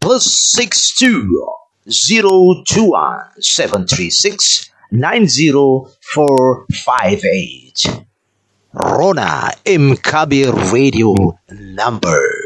+62 021 736 90458. Rona Mkabi Radio number.